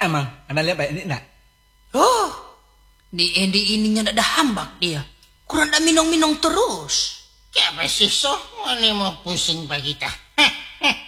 Emang, Anda lihat Pak Endi enggak? Oh, di Endi ininya ndak ada hambak dia. Kurang dah minong-minong terus. Siapa sih so? Ini mau pusing Pak kita.